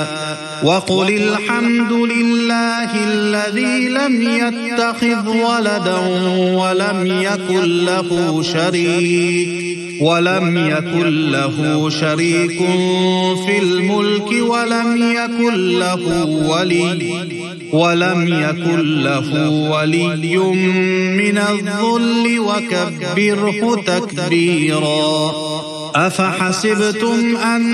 وقل الحمد لله الذي لم يتخذ ولدا ولم يكن له شريك في الملك ولم يكن له ولي من الذل وكبره تكبيرا. أفحسبتم أن